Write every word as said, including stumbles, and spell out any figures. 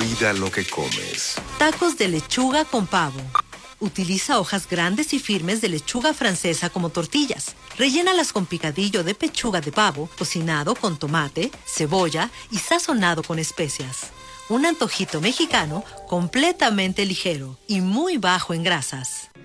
Cuida lo que comes. Tacos de lechuga con pavo. Utiliza hojas grandes y firmes de lechuga francesa como tortillas. Rellénalas con picadillo de pechuga de pavo, cocinado con tomate, cebolla y sazonado con especias. Un antojito mexicano completamente ligero y muy bajo en grasas.